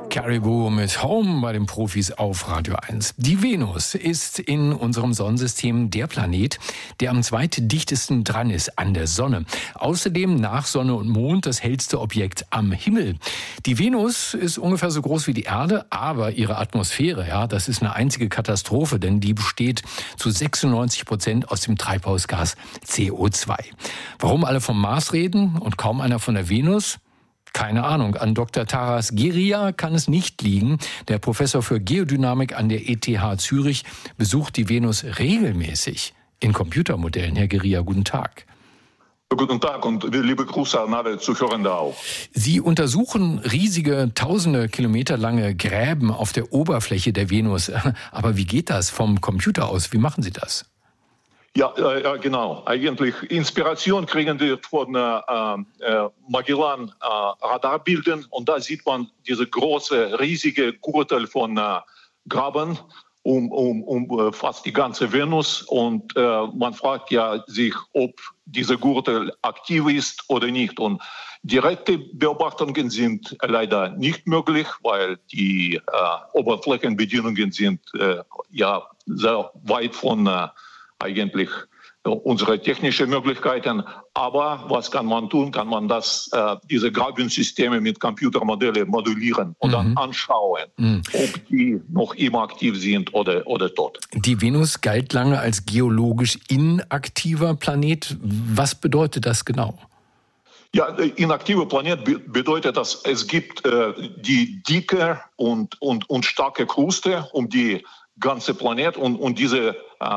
Caribou mit Home bei den Profis auf Radio 1. Die Venus ist in unserem Sonnensystem der Planet, der am zweitdichtesten dran ist an der Sonne. Außerdem nach Sonne und Mond das hellste Objekt am Himmel. Die Venus ist ungefähr so groß wie die Erde, aber ihre Atmosphäre, ja, das ist eine einzige Katastrophe, denn die besteht zu 96% aus dem Treibhausgas CO2. Warum alle vom Mars reden und kaum einer von der Venus? Keine Ahnung. An Dr. Taras Geria kann es nicht liegen. Der Professor für Geodynamik an der ETH Zürich besucht die Venus regelmäßig in Computermodellen. Herr Geria, guten Tag. Guten Tag und liebe Grüße an alle Zuhörende auch. Sie untersuchen riesige, tausende Kilometer lange Gräben auf der Oberfläche der Venus. Aber wie geht das vom Computer aus? Wie machen Sie das? Ja, genau. Eigentlich Inspiration kriegen wir von Magellan Radarbildern und da sieht man diese große, riesige Gürtel von Graben um fast die ganze Venus und man fragt ja sich, ob dieser Gürtel aktiv ist oder nicht. Und direkte Beobachtungen sind leider nicht möglich, weil die Oberflächenbedingungen sind sehr weit von eigentlich unsere technischen Möglichkeiten. Aber was kann man tun? Kann man diese Grabensysteme mit Computermodellen modellieren und dann anschauen, ob die noch immer aktiv sind oder tot. Die Venus galt lange als geologisch inaktiver Planet. Was bedeutet das genau? Ja, inaktiver Planet bedeutet, dass es gibt die dicke und starke Kruste um die ganze Planet und diese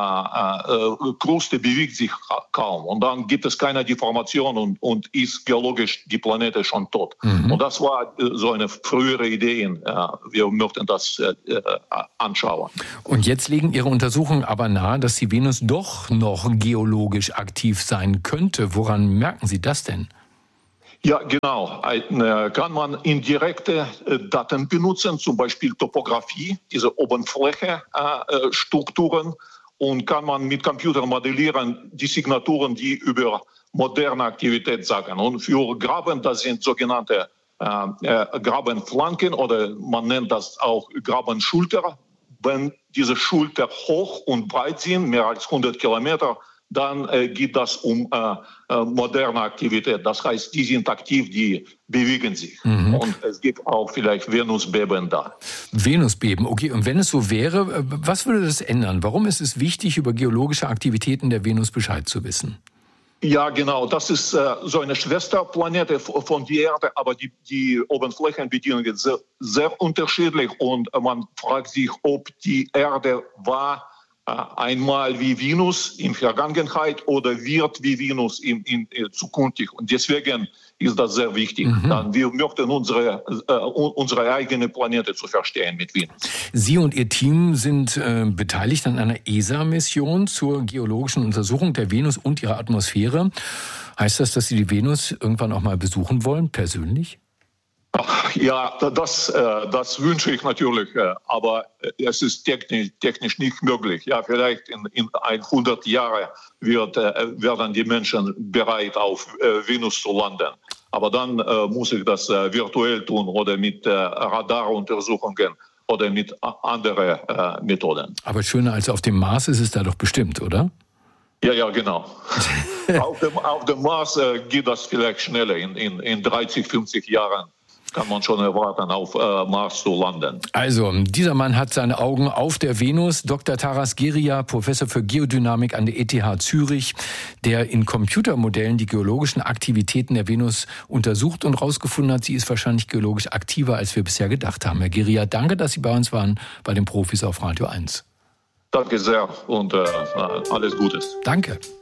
Kruste bewegt sich kaum. Und dann gibt es keine Deformation und ist geologisch die Planet schon tot. Und das war so eine frühere Idee. Wir möchten das anschauen. Und jetzt legen Ihre Untersuchungen aber nahe, dass die Venus doch noch geologisch aktiv sein könnte. Woran merken Sie das denn? Ja, genau. Kann man indirekte Daten benutzen, zum Beispiel Topographie, diese Oberfläche-Strukturen, und kann man mit Computern modellieren die Signaturen, die über moderne Aktivität sagen. Und für Graben, das sind sogenannte Grabenflanken oder man nennt das auch Grabenschulter. Wenn diese Schulter hoch und breit sind, mehr als 100 Kilometer, dann geht das um moderne Aktivität. Das heißt, die sind aktiv, die bewegen sich. Und es gibt auch vielleicht Venusbeben da. Venusbeben, okay. Und wenn es so wäre, was würde das ändern? Warum ist es wichtig, über geologische Aktivitäten der Venus Bescheid zu wissen? Ja, genau. Das ist so eine Schwesterplanete von der Erde, aber die Oberflächenbedingungen sind sehr unterschiedlich. Und man fragt sich, ob die Erde war einmal wie Venus in Vergangenheit oder wird wie Venus in zukünftig. Und deswegen ist das sehr wichtig. Dann wir möchten unsere eigene Planete zu verstehen mit Venus. Sie und Ihr Team sind beteiligt an einer ESA-Mission zur geologischen Untersuchung der Venus und ihrer Atmosphäre. Heißt das, dass Sie die Venus irgendwann auch mal besuchen wollen, persönlich? Ja, das wünsche ich natürlich, aber es ist technisch nicht möglich. Ja, vielleicht in 100 Jahren werden die Menschen bereit, auf Venus zu landen. Aber dann muss ich das virtuell tun oder mit Radaruntersuchungen oder mit anderen Methoden. Aber schöner als auf dem Mars ist es da doch bestimmt, oder? Ja, genau. auf dem Mars geht das vielleicht schneller. In 30, 50 Jahren kann man schon erwarten, auf Mars zu landen. Also, dieser Mann hat seine Augen auf der Venus. Dr. Taras Geria, Professor für Geodynamik an der ETH Zürich, der in Computermodellen die geologischen Aktivitäten der Venus untersucht und herausgefunden hat, sie ist wahrscheinlich geologisch aktiver, als wir bisher gedacht haben. Herr Geria, danke, dass Sie bei uns waren, bei den Profis auf Radio 1. Danke sehr und alles Gutes. Danke.